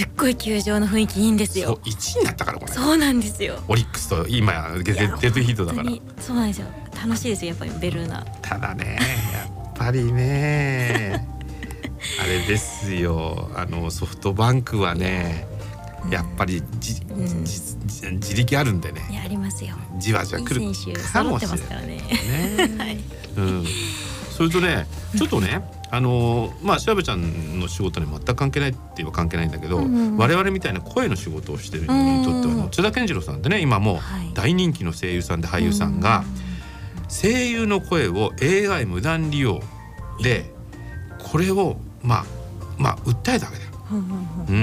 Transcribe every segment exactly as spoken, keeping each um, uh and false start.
すっごい球場の雰囲気いいんですよ。 そういちいになったからこれ。 そうなんですよ。 オリックスと今デデッドヒートだから。 そうなんですよ。楽しいですよやっぱりベルーナ。 ただねやっぱりねあれですよ、あのソフトバンクはねやっぱりじ、うん、じじ自力あるんでね。 いやありますよ。 じわじわ来るかもしれない。ねはい、うん。それとねちょっとねあのまあ調べちゃんの仕事に全く関係ないって言えば関係ないんだけど、うんうん、我々みたいな声の仕事をしてる人間にとっては、うん、津田健次郎さんってね今もう大人気の声優さんで俳優さんが、はい、声優の声を エーアイ 無断利用でこれをまあまあ訴えたわけだよ。うん。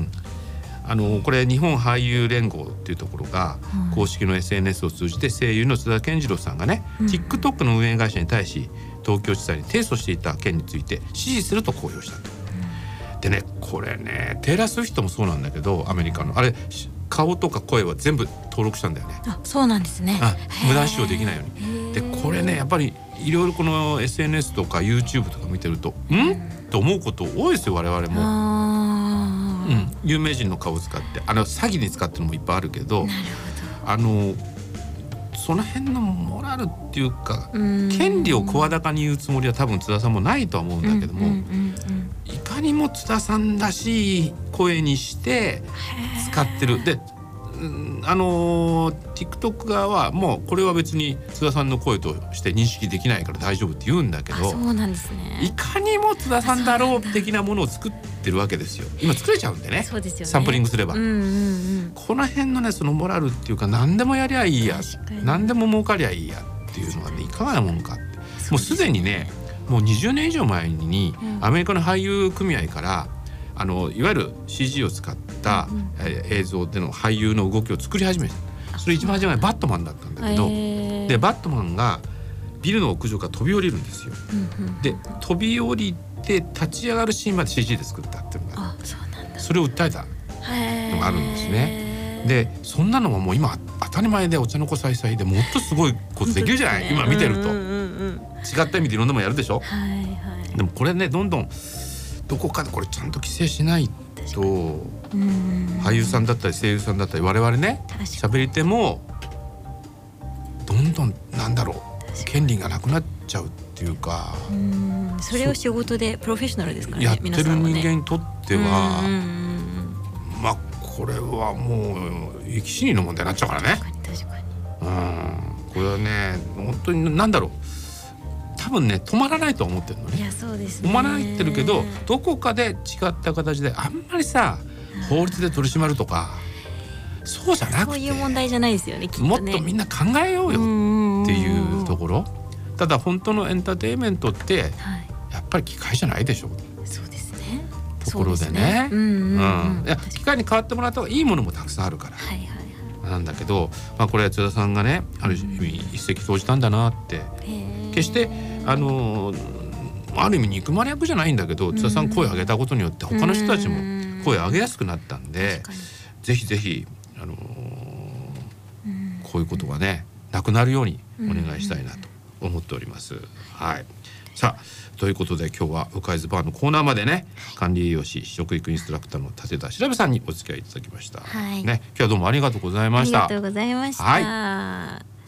あのこれ日本俳優連合っていうところが公式の エスエヌエス を通じて声優の津田健次郎さんがね、うん、TikTok の運営会社に対し東京地裁に提訴していた件について支持すると公表したと。うん、でねこれねテイラー・スウィフトもそうなんだけどアメリカのあれ顔とか声は全部登録したんだよね。 あそうなんですね。 あ無断使用できないように。でこれねやっぱりいろいろこの エスエヌエス とか YouTube とか見てるとんと思うこと多いですよ我々も。うん、有名人の顔を使ってあの詐欺に使ってるのもいっぱいあるけど、あのその辺のモラルっていうか権利を声高に言うつもりは多分津田さんもないとは思うんだけども、いかにも津田さんらしい声にして使ってる。であの TikTok 側はもうこれは別に津田さんの声として認識できないから大丈夫って言うんだけど、 そうなんですね。 いかにも津田さんだろう的なものを作ってるわけですよ。今作れちゃうんで ね, そうですよねサンプリングすれば、うんうんうん、この辺のねそのモラルっていうか何でもやりゃいいや何でも儲かりゃいいやっていうのはねいかがなもんかって、もうすでにねもうにじゅうねん以上前にアメリカの俳優組合からあのいわゆる シージー を使った、うんえー、映像での俳優の動きを作り始めた。それ一番初めはバットマンだったんだけど、でバットマンがビルの屋上から飛び降りるんですよ。うんうん、で飛び降りて立ち上がるシーンまで シージー で作ったっていうのが あ, そうなんだそれを訴えたのがあるんですね。でそんなのはもう今当たり前でお茶の子さいさいでもっとすごいことできるじゃない、ね、今見てると、うんうんうん、違った意味でいろんなものやるでしょ、はいはい、でもこれねどんどんどこかでこれちゃんと規制しないと俳優さんだったり声優さんだったり我々ね喋り手もどんどんなんだろう権利がなくなっちゃうっていうか、うんそれを仕事でプロフェッショナルですからねやってる人間にとっては、ね、うんまあこれはもう生き死にの問題になっちゃうからね。確かにうんこれはね本当になんだろう多分ね止まらないと思ってるのね。いやそうですね。止まらないってるけどどこかで違った形であんまりさ法律で取り締まるとかそうじゃなくてそういう問題じゃないですよねきっとね。 もっとみんな考えようよっていうところ。ただ本当のエンターテインメントって、はい、やっぱり機械じゃないでしょ。 そうですね。 ところでね。うんうんうんうん、いや機械に変わってもらった方がいいものもたくさんあるから。はいはいはい、なんだけど、まあ、これは津田さんがねある意味一石投じたんだなって。決してあのある意味憎まれ役じゃないんだけど津田さん声を上げたことによって他の人たちも声を上げやすくなったんでぜひぜひ、あのー、こういうことがねなくなるようにお願いしたいなと思っております。はい、さあということで今日はうかいずバーのコーナーまでね管理栄養士食育インストラクターの立田調さんにお付き合いいただきました、はいね、今日はどうもありがとうございました。 ありがとうございました、はい